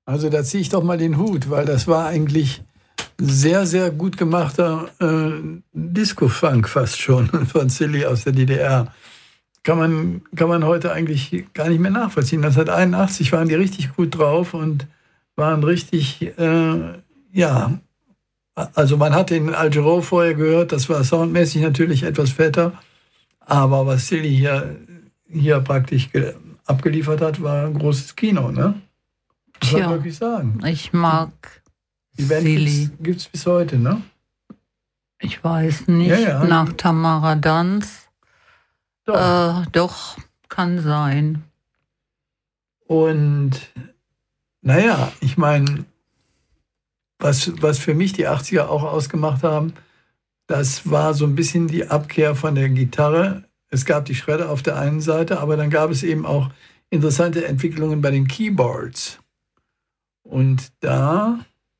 Also da ziehe ich doch mal den Hut, weil das war eigentlich sehr, sehr gut gemachter Disco-Funk fast schon von Silly aus der DDR. Kann man heute eigentlich gar nicht mehr nachvollziehen. 1981 waren die richtig gut drauf und waren richtig, ja, also man hat den Al Jarreau vorher gehört, das war soundmäßig natürlich etwas fetter, aber was Silly hier praktisch abgeliefert hat, war ein großes Kino, ne? Muss man Tja, wirklich sagen. ich mag Die Band Silly. gibt's bis heute, ne? Ich weiß nicht, Ja, ja. nach Tamara Danz. Doch. Doch, kann sein. Und naja, ich meine, was für mich die 80er auch ausgemacht haben, das war so ein bisschen die Abkehr von der Gitarre. Es gab die Shredder auf der einen Seite, aber dann gab es eben auch interessante Entwicklungen bei den Keyboards. Und da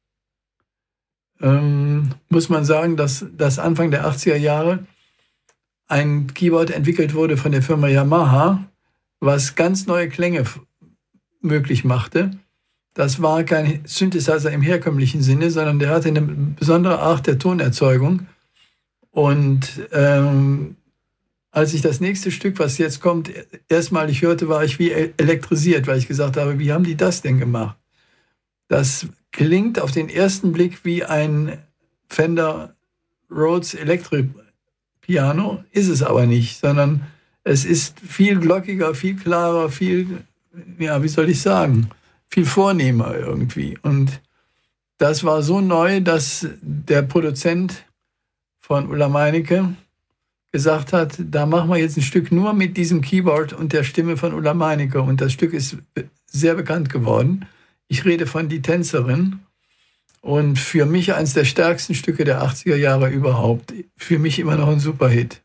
muss man sagen, dass Anfang der 80er Jahre ein Keyboard entwickelt wurde von der Firma Yamaha, was ganz neue Klänge möglich machte. Das war kein Synthesizer im herkömmlichen Sinne, sondern der hatte eine besondere Art der Tonerzeugung. Und als ich das nächste Stück, was jetzt kommt, erstmalig hörte, war ich wie elektrisiert, weil ich gesagt habe, wie haben die das denn gemacht? Das klingt auf den ersten Blick wie ein Fender Rhodes Electric Piano, ist es aber nicht, sondern es ist viel glockiger, viel klarer, viel, ja, wie soll ich sagen, viel vornehmer irgendwie. Und das war so neu, dass der Produzent von Ulla Meinecke gesagt hat, da machen wir jetzt ein Stück nur mit diesem Keyboard und der Stimme von Ulla Meinecke. Und das Stück ist sehr bekannt geworden. Ich rede von Die Tänzerin. Und für mich eines der stärksten Stücke der 80er Jahre überhaupt. Für mich immer noch ein Superhit.